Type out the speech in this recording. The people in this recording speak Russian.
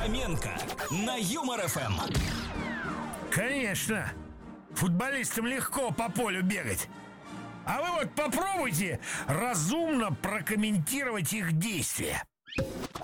Фоменко на Юмор ФМ. Конечно, футболистам легко по полю бегать. А вы вот попробуйте разумно прокомментировать их действия.